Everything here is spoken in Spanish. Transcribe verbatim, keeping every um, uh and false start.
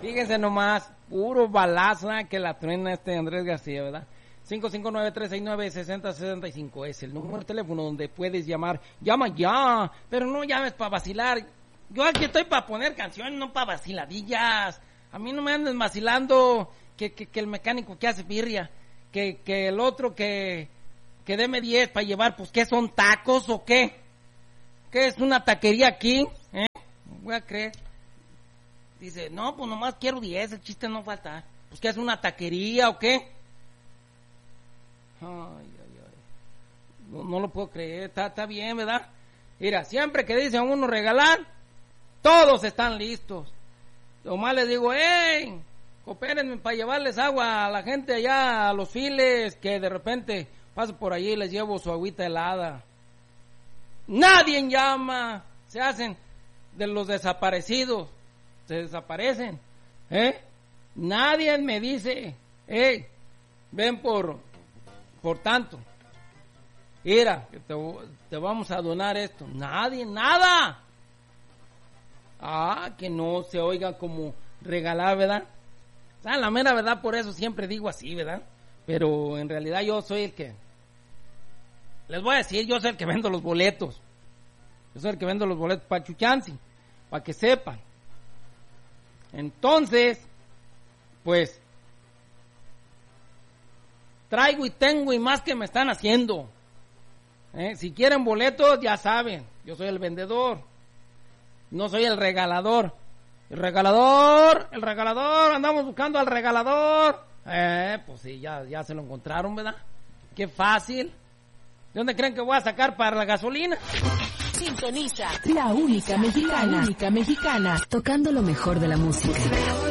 Fíjense nomás, puro balazo ¿eh? Que la truena este Andrés García, ¿verdad? cinco cinco nueve, tres seis nueve, seis cero seis cinco es el número de teléfono donde puedes llamar. Llama ya, pero no llames para vacilar. Yo aquí estoy para poner canciones, no para vaciladillas. A mí no me andes vacilando que, que, que el mecánico que hace birria, que, que el otro que, que deme diez para llevar, pues ¿qué son tacos o qué? ¿Qué es una taquería aquí? ¿Eh? No voy a creer. Dice, no, pues nomás quiero diez, el chiste no falta. Pues ¿qué es una taquería o qué? Ay, ay, ay. No, no lo puedo creer, está, está bien, ¿verdad? Mira, siempre que dicen a uno regalar, todos están listos. Nomás les digo, ¡hey! Coopérenme para llevarles agua a la gente allá, a los files, que de repente paso por allí y les llevo su agüita helada. Nadie llama, se hacen de los desaparecidos, se desaparecen, ¿eh? Nadie me dice, ¡hey! Ven por, por tanto. Mira, que te, te vamos a donar esto. Nadie, nada. Ah, que no se oiga como regalar, ¿verdad? O sea, la mera verdad, por eso siempre digo así, ¿verdad? Pero en realidad yo soy el que... Les voy a decir, yo soy el que vendo los boletos. Yo soy el que vendo los boletos para Chuchansi, para que sepan. Entonces, pues, traigo y tengo y más que me están haciendo. ¿Eh? Si quieren boletos, ya saben, yo soy el vendedor. No soy el regalador. El regalador, el regalador, andamos buscando al regalador. Eh, pues sí, ya, ya se lo encontraron, ¿verdad? Qué fácil. ¿De dónde creen que voy a sacar para la gasolina? Sintoniza la única mexicana, la única mexicana, tocando lo mejor de la música.